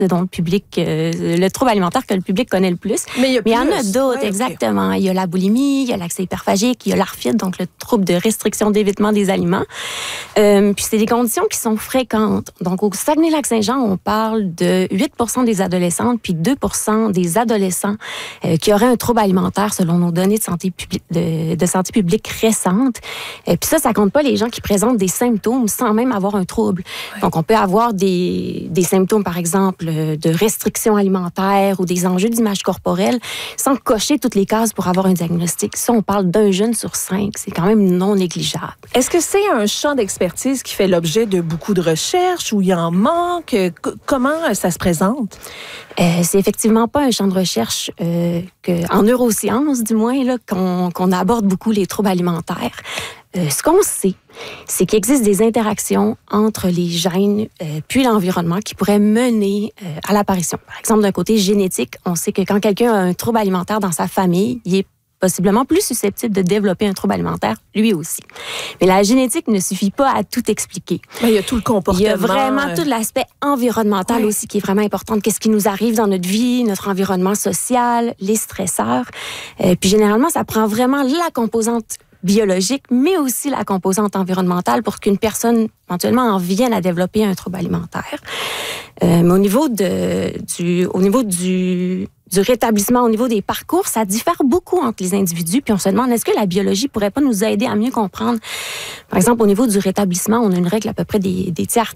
dont le trouble alimentaire que le public connaît le plus. Mais il y en a d'autres, exactement. Okay. Il y a la boulimie, il y a l'accès hyperphagique, il y a l'ARFID, donc le trouble de restriction d'évitement des aliments. Puis c'est des conditions qui sont fréquentes. Donc au Saguenay-Lac-Saint-Jean, on parle de 8% des adolescentes puis 2% des adolescents qui auraient un trouble alimentaire selon nos données de santé publique récentes. Puis ça compte pas les gens qui présentent des symptômes sans même avoir un trouble. Ouais. Donc on peut avoir des symptômes, par exemple, de restriction alimentaire ou des enjeux d'image corporelle sans cocher toutes les cases pour avoir un diagnostic. Ça, on parle d'un jeune sur 5. C'est quand même non négligeable. Est-ce que c'est un champ d'expertise qui fait l'objet de beaucoup de recherches ou il y en manque? Comment ça se présente? C'est effectivement pas un champ de recherche en neurosciences, du moins, là, qu'on aborde beaucoup les troubles alimentaires. Ce qu'on sait, c'est qu'il existe des interactions entre les gènes puis l'environnement qui pourraient mener à l'apparition. Par exemple, d'un côté génétique, on sait que quand quelqu'un a un trouble alimentaire dans sa famille, il est possiblement plus susceptible de développer un trouble alimentaire, lui aussi. Mais la génétique ne suffit pas à tout expliquer. Mais il y a tout le comportement. Il y a vraiment tout l'aspect environnemental aussi qui est vraiment important. Qu'est-ce qui nous arrive dans notre vie, notre environnement social, les stresseurs. Puis généralement, ça prend vraiment la composante biologique, mais aussi la composante environnementale pour qu'une personne, éventuellement, en vienne à développer un trouble alimentaire. Mais au niveau du rétablissement, au niveau des parcours, ça diffère beaucoup entre les individus. Puis on se demande, est-ce que la biologie pourrait pas nous aider à mieux comprendre? Par exemple, au niveau du rétablissement, on a une règle à peu près des tiers.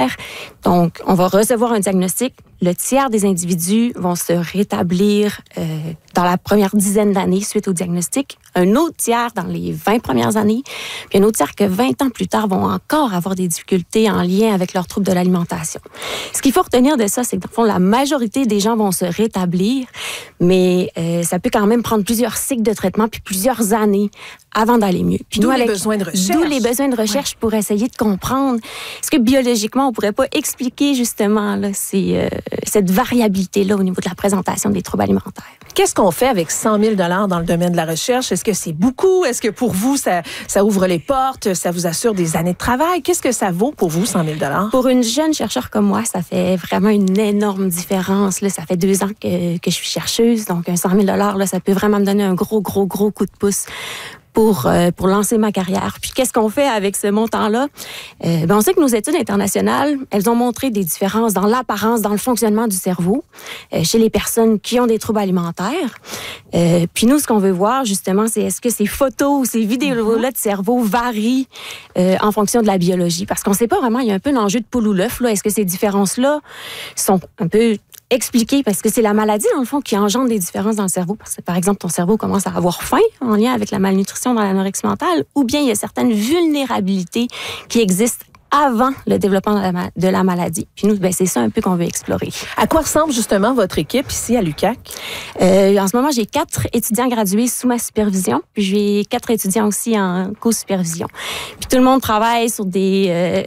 Donc, on va recevoir un diagnostic. Le tiers des individus vont se rétablir dans la première dizaine d'années suite au diagnostic. Un autre tiers dans les 20 premières années. Puis un autre tiers que 20 ans plus tard vont encore avoir des difficultés en lien avec leur trouble de l'alimentation. Ce qu'il faut retenir de ça, c'est que dans le fond, la majorité des gens vont se rétablir, mais ça peut quand même prendre plusieurs cycles de traitement puis plusieurs années avant d'aller mieux. Puis d'où les besoins de recherche. D'où les besoins de recherche pour essayer de comprendre. Est-ce que biologiquement, on pourrait pas expliquer justement là, cette variabilité-là au niveau de la présentation des troubles alimentaires? Qu'est-ce qu'on fait avec 100 000 $ dans le domaine de la recherche? Est-ce que c'est beaucoup? Est-ce que pour vous, ça ouvre les portes? Ça vous assure des années de travail? Qu'est-ce que ça vaut pour vous, 100 000 $? Pour une jeune chercheure comme moi, ça fait vraiment une énorme différence. Là, ça fait 2 ans que je suis chercheuse. Donc, un 100 000 $, là, ça peut vraiment me donner un gros coup de pouce pour lancer ma carrière. Puis qu'est-ce qu'on fait avec ce montant-là? On sait que nos études internationales, elles ont montré des différences dans l'apparence, dans le fonctionnement du cerveau chez les personnes qui ont des troubles alimentaires. Puis nous, ce qu'on veut voir, justement, c'est est-ce que ces photos ou ces vidéos-là de cerveau varient en fonction de la biologie? Parce qu'on ne sait pas vraiment, il y a un peu l'enjeu de poule ou l'œuf, là. Est-ce que ces différences-là sont un peu expliquer, parce que c'est la maladie, dans le fond, qui engendre des différences dans le cerveau. Parce que, par exemple, ton cerveau commence à avoir faim en lien avec la malnutrition dans l'anorexie mentale, ou bien il y a certaines vulnérabilités qui existent avant le développement de la maladie. Puis nous, c'est ça un peu qu'on veut explorer. À quoi ressemble justement votre équipe ici à l'UQAC? En ce moment, j'ai 4 étudiants gradués sous ma supervision, puis j'ai 4 étudiants aussi en co-supervision. Puis tout le monde travaille sur les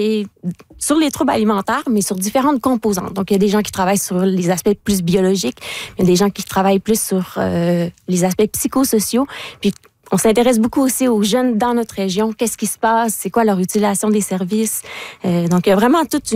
troubles alimentaires, mais sur différentes composantes. Donc, il y a des gens qui travaillent sur les aspects plus biologiques, il y a des gens qui travaillent plus sur les aspects psychosociaux, puis on s'intéresse beaucoup aussi aux jeunes dans notre région. Qu'est-ce qui se passe? C'est quoi leur utilisation des services? Donc, il y a vraiment toute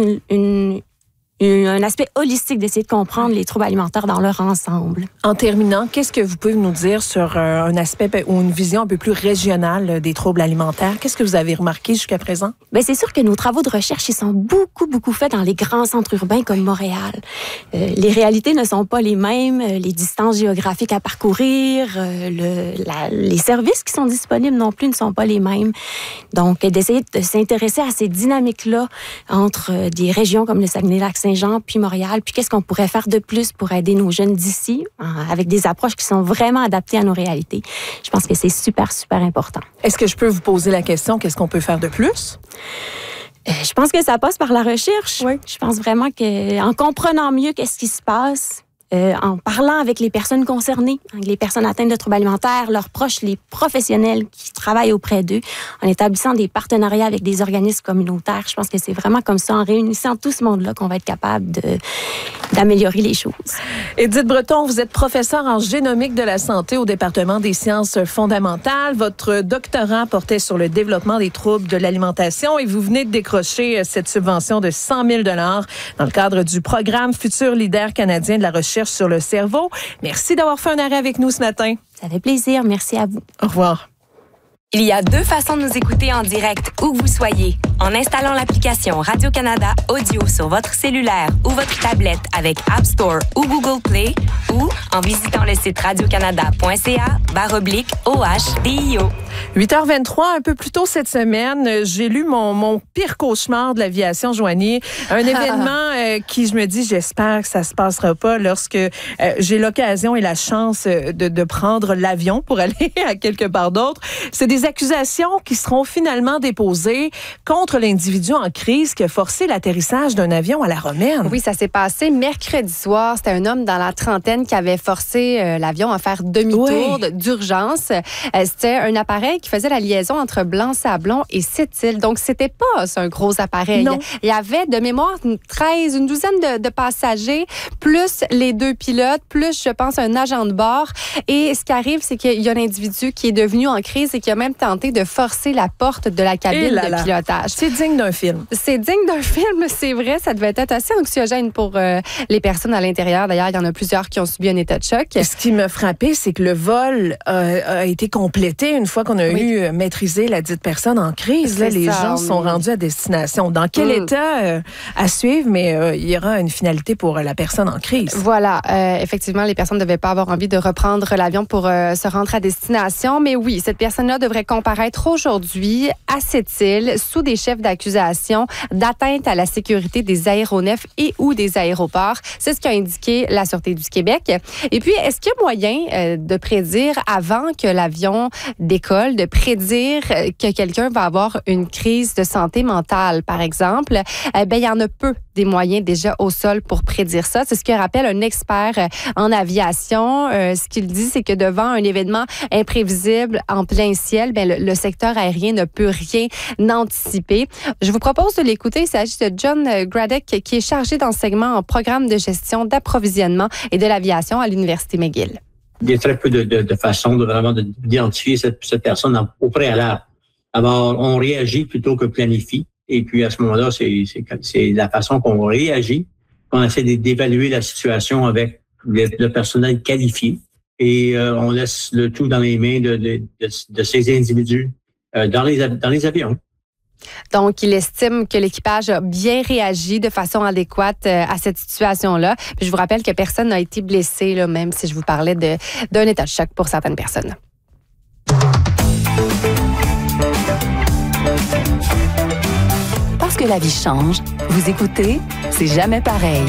un aspect holistique d'essayer de comprendre les troubles alimentaires dans leur ensemble. En terminant, qu'est-ce que vous pouvez nous dire sur un aspect ou une vision un peu plus régionale des troubles alimentaires? Qu'est-ce que vous avez remarqué jusqu'à présent? C'est sûr que nos travaux de recherche, ils sont beaucoup faits dans les grands centres urbains comme Montréal. Les réalités ne sont pas les mêmes, les distances géographiques à parcourir, les services qui sont disponibles non plus ne sont pas les mêmes. Donc, d'essayer de s'intéresser à ces dynamiques-là entre des régions comme le Saguenay-Lac-Saint-Jean puis Montréal, puis qu'est-ce qu'on pourrait faire de plus pour aider nos jeunes d'ici avec des approches qui sont vraiment adaptées à nos réalités. Je pense que c'est super important. Est-ce que je peux vous poser la question, qu'est-ce qu'on peut faire de plus? Je pense que ça passe par la recherche. Oui. Je pense vraiment qu'en comprenant mieux qu'est-ce qui se passe, en parlant avec les personnes concernées, les personnes atteintes de troubles alimentaires, leurs proches, les professionnels qui travaillent auprès d'eux, en établissant des partenariats avec des organismes communautaires. Je pense que c'est vraiment comme ça, en réunissant tout ce monde-là, qu'on va être capable d'améliorer les choses. Édith Breton, vous êtes professeure en génomique de la santé au département des sciences fondamentales. Votre doctorat portait sur le développement des troubles de l'alimentation et vous venez de décrocher cette subvention de 100 000 $ dans le cadre du programme Futur Leader canadien de la recherche sur le cerveau. Merci d'avoir fait un arrêt avec nous ce matin. Ça fait plaisir. Merci à vous. Au revoir. Il y a 2 façons de nous écouter en direct, où que vous soyez. En installant l'application Radio-Canada Audio sur votre cellulaire ou votre tablette avec App Store ou Google Play, ou en visitant le site radiocanada.ca/OHDIO. 8h23, un peu plus tôt cette semaine, j'ai lu mon pire cauchemar de l'aviation, Joanie. Un événement qui, je me dis, j'espère que ça se passera pas lorsque j'ai l'occasion et la chance de prendre l'avion pour aller à quelque part d'autre. C'est des accusations qui seront finalement déposées contre l'individu en crise qui a forcé l'atterrissage d'un avion à la Romaine. Oui, ça s'est passé mercredi soir. C'était un homme dans la trentaine qui avait forcé l'avion à faire demi-tour d'urgence. C'était un appareil qui faisait la liaison entre Blanc-Sablon et Sept-Îles. Donc, c'était pas un gros appareil. Non. Il y avait de mémoire une douzaine de passagers, plus les 2 pilotes, plus, je pense, un agent de bord. Et ce qui arrive, c'est qu'il y a un individu qui est devenu en crise et qui a même tenté de forcer la porte de la cabine de pilotage. C'est digne d'un film. C'est digne d'un film, c'est vrai. Ça devait être assez anxiogène pour les personnes à l'intérieur. D'ailleurs, il y en a plusieurs qui ont subi un état de choc. Ce qui m'a frappé, c'est que le vol a été complété une fois qu'on a eu maîtrisé la dite personne en crise. Là, les gens sont rendus à destination. Dans quel état à suivre, mais il y aura une finalité pour la personne en crise. Voilà. Effectivement, les personnes ne devaient pas avoir envie de reprendre l'avion pour se rendre à destination. Mais oui, cette personne-là devrait comparaître aujourd'hui à Sept-Îles sous des chefs d'accusation d'atteinte à la sécurité des aéronefs et ou des aéroports. C'est ce qu'a indiqué la Sûreté du Québec. Et puis, est-ce qu'il y a moyen de prédire avant que l'avion décolle, de prédire que quelqu'un va avoir une crise de santé mentale, par exemple? Il y en a peu des moyens déjà au sol pour prédire ça. C'est ce que rappelle un expert en aviation. Ce qu'il dit, c'est que devant un événement imprévisible en plein ciel, le secteur aérien ne peut rien anticiper. Je vous propose de l'écouter. Il s'agit de John Gradek, qui est chargé d'enseignement en programme de gestion d'approvisionnement et de l'aviation à l'Université McGill. Il y a très peu de façons d'identifier cette personne au préalable. Alors, on réagit plutôt que planifie. Et puis, à ce moment-là, c'est la façon qu'on réagit, qu'on essaie d'évaluer la situation avec le personnel qualifié. Et on laisse le tout dans les mains de ces individus dans les avions. Donc, il estime que l'équipage a bien réagi de façon adéquate à cette situation-là. Puis je vous rappelle que personne n'a été blessé, là, même si je vous parlais d'un état de choc pour certaines personnes. Parce que la vie change, vous écoutez, c'est jamais pareil.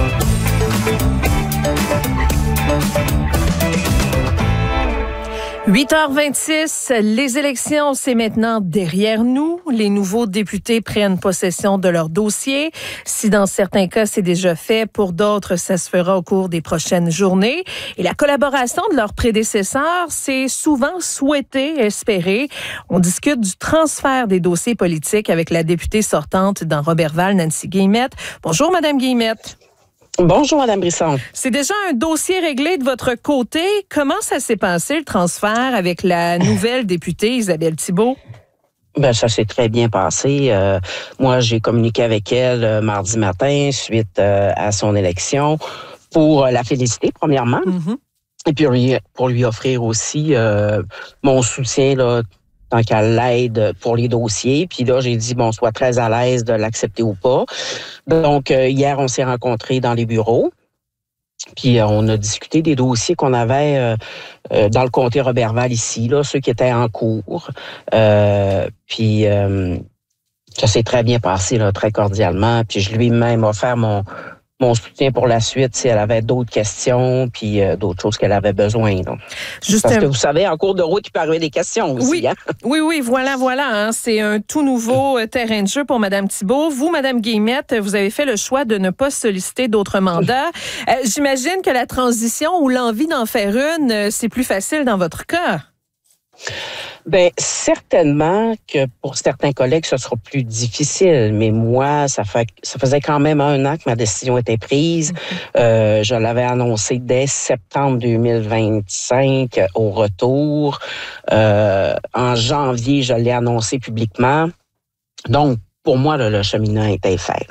« 8h26, les élections, c'est maintenant derrière nous. Les nouveaux députés prennent possession de leur dossier. Si dans certains cas, c'est déjà fait, pour d'autres, ça se fera au cours des prochaines journées. Et la collaboration de leurs prédécesseurs, c'est souvent souhaité, espéré. On discute du transfert des dossiers politiques avec la députée sortante dans Roberval, Nancy Guillemette. Bonjour, Madame Guillemette. Bonjour, Mme Brisson. C'est déjà un dossier réglé de votre côté. Comment ça s'est passé, le transfert, avec la nouvelle députée Isabelle Thibault? Ben, ça s'est très bien passé. Moi, j'ai communiqué avec elle mardi matin suite à son élection pour la féliciter, premièrement. Mm-hmm. Et puis pour lui offrir aussi mon soutien, là, tant qu'elle l'aide pour les dossiers. Puis là, j'ai dit, sois très à l'aise de l'accepter ou pas. Donc, hier, on s'est rencontrés dans les bureaux. Puis, on a discuté des dossiers qu'on avait dans le comté Roberval ici, là, ceux qui étaient en cours. Puis, ça s'est très bien passé, là, très cordialement. Puis, je lui ai même offert mon soutien pour la suite si elle avait d'autres questions puis d'autres choses qu'elle avait besoin. Là. Parce que vous savez, en cours de route, il peut arriver des questions aussi. Oui, hein? oui, voilà. Hein. C'est un tout nouveau terrain de jeu pour Mme Thibault. Vous, Mme Guillemette, vous avez fait le choix de ne pas solliciter d'autres mandats. J'imagine que la transition ou l'envie d'en faire une, c'est plus facile dans votre cas. Bien, certainement que pour certains collègues, ce sera plus difficile. Mais moi, ça faisait quand même 1 an que ma décision était prise. Je l'avais annoncé dès septembre 2025 au retour. En janvier, je l'ai annoncé publiquement. Donc, pour moi, là, le cheminement était fait.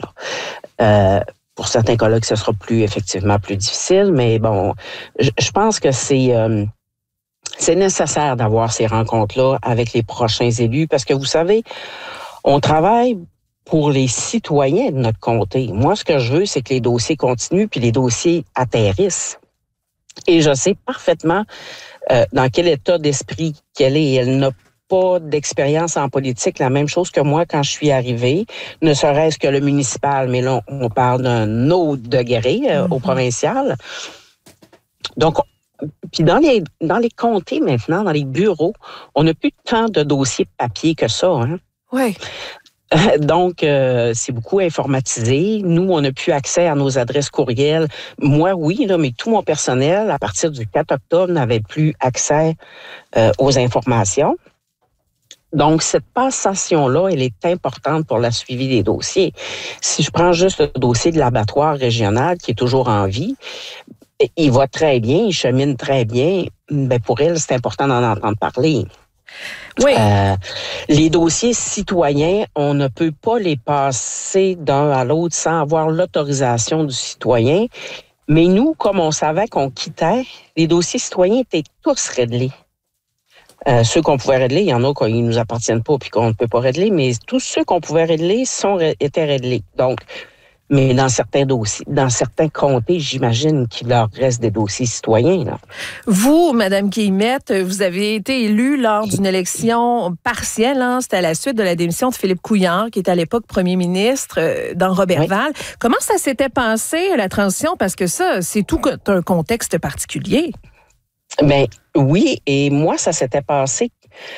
Pour certains collègues, ce sera effectivement plus difficile. Mais bon, je pense que c'est nécessaire d'avoir ces rencontres-là avec les prochains élus parce que vous savez, on travaille pour les citoyens de notre comté. Moi, ce que je veux, c'est que les dossiers continuent puis les dossiers atterrissent. Et je sais parfaitement dans quel état d'esprit qu'elle est. Elle n'a pas d'expérience en politique, la même chose que moi quand je suis arrivée, ne serait-ce que le municipal, mais là, on parle d'un autre degré au provincial. Donc, puis dans les comtés maintenant, dans les bureaux, on n'a plus tant de dossiers papier que ça. Hein? Oui. Donc, c'est beaucoup informatisé. Nous, on n'a plus accès à nos adresses courriels. Moi, oui, là, mais tout mon personnel, à partir du 4 octobre, n'avait plus accès aux informations. Donc, cette passation-là, elle est importante pour la suivi des dossiers. Si je prends juste le dossier de l'abattoir régional, qui est toujours en vie, il va très bien, il chemine très bien. Ben pour elle, c'est important d'en entendre parler. Oui. Les dossiers citoyens, on ne peut pas les passer d'un à l'autre sans avoir l'autorisation du citoyen. Mais nous, comme on savait qu'on quittait, les dossiers citoyens étaient tous réglés. Ceux qu'on pouvait régler, il y en a qui ne nous appartiennent pas puis qu'on ne peut pas régler, mais tous ceux qu'on pouvait régler étaient réglés. Donc, mais dans certains dossiers, dans certains comtés, j'imagine qu'il leur reste des dossiers citoyens. Là. Vous, Mme Guillemette, vous avez été élue lors d'une élection partielle. Hein? C'était à la suite de la démission de Philippe Couillard, qui était à l'époque premier ministre dans Roberval. Oui. Comment ça s'était passé, la transition? Parce que ça, c'est tout un contexte particulier. Ben oui, et moi, ça s'était passé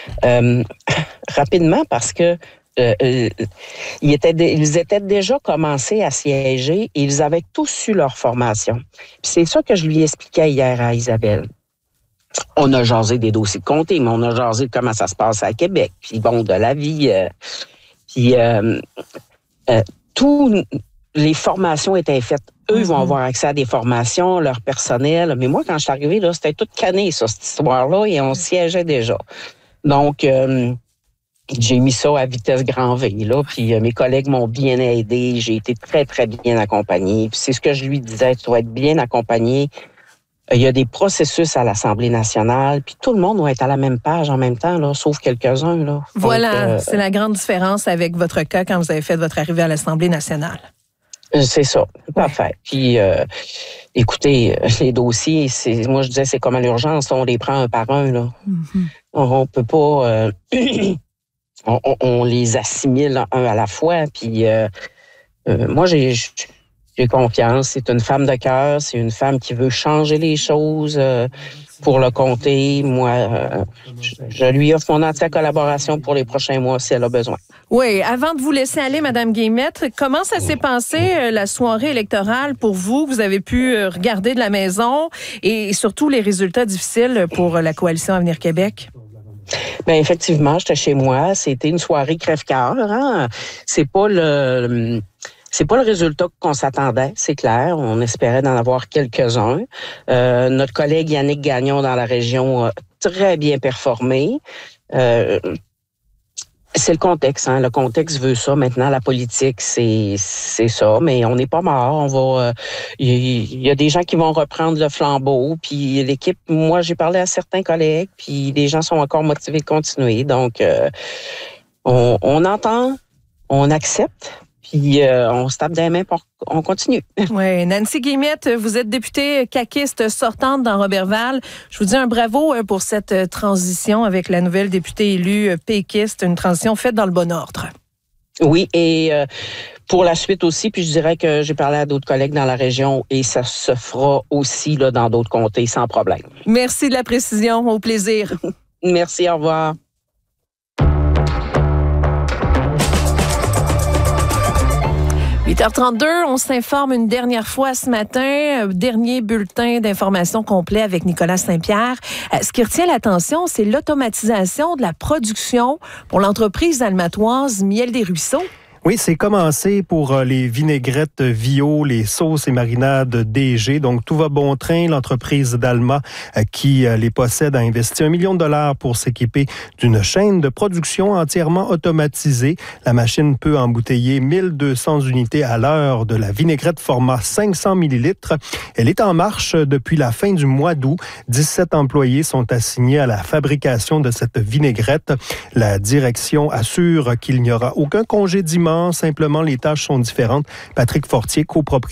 rapidement parce que ils étaient déjà commencés à siéger et ils avaient tous eu leur formation. Puis c'est ça que je lui expliquais hier à Isabelle. On a jasé des dossiers de comté, mais on a jasé de comment ça se passe à Québec, puis bon, de la vie. Toutes les formations étaient faites. Eux vont avoir accès à des formations, leur personnel. Mais moi, quand je suis arrivée, là, c'était tout canné, ça, cette histoire-là, et on siégeait déjà. Donc, j'ai mis ça à vitesse grand V, là, puis mes collègues m'ont bien aidé. J'ai été très, très bien accompagnée. Puis c'est ce que je lui disais, tu dois être bien accompagné. Il y a des processus à l'Assemblée nationale, puis tout le monde doit être à la même page en même temps, là, sauf quelques-uns. Là. Voilà, donc, c'est la grande différence avec votre cas quand vous avez fait votre arrivée à l'Assemblée nationale. C'est ça, tout à fait. Puis, écoutez, les dossiers, moi je disais, c'est comme à l'urgence, on les prend un par un. Là. Mm-hmm. On peut pas... on les assimile un à la fois. Puis, moi, j'ai confiance. C'est une femme de cœur, c'est une femme qui veut changer les choses pour le comté. Moi, je lui offre mon entière collaboration pour les prochains mois si elle a besoin. Oui, avant de vous laisser aller, Mme Guillemette, comment ça s'est passé la soirée électorale pour vous? Vous avez pu regarder de la maison et surtout les résultats difficiles pour la coalition Avenir Québec? Bien, effectivement, j'étais chez moi. C'était une soirée crève-cœur. Hein? C'est pas le résultat qu'on s'attendait, c'est clair. On espérait d'en avoir quelques-uns. Notre collègue Yannick Gagnon dans la région a très bien performé. C'est le contexte, hein. Le contexte veut ça. Maintenant, la politique, c'est ça. Mais on n'est pas mort. On va. Il y a des gens qui vont reprendre le flambeau. Puis l'équipe, moi, j'ai parlé à certains collègues. Puis les gens sont encore motivés de continuer. Donc, on entend, on accepte. Puis on se tape des mains pour on continue. Oui, Nancy Guillemette, vous êtes députée caquiste sortante dans Roberval. Je vous dis un bravo pour cette transition avec la nouvelle députée élue péquiste, une transition faite dans le bon ordre. Oui, et pour la suite aussi, puis je dirais que j'ai parlé à d'autres collègues dans la région et ça se fera aussi là, dans d'autres comtés sans problème. Merci de la précision, au plaisir. Merci, au revoir. 8h32, on s'informe une dernière fois ce matin. Dernier bulletin d'information complet avec Nicolas Saint-Pierre. Ce qui retient l'attention, c'est l'automatisation de la production pour l'entreprise almatoise Miel des Ruisseaux. Oui, c'est commencé pour les vinaigrettes Vio, les sauces et marinades DG. Donc, tout va bon train. L'entreprise d'Alma qui les possède a investi $1 million pour s'équiper d'une chaîne de production entièrement automatisée. La machine peut embouteiller 1200 unités à l'heure de la vinaigrette format 500 millilitres. Elle est en marche depuis la fin du mois d'août. 17 employés sont assignés à la fabrication de cette vinaigrette. La direction assure qu'il n'y aura aucun congédiement. Simplement, les tâches sont différentes. Patrick Fortier, copropriétaire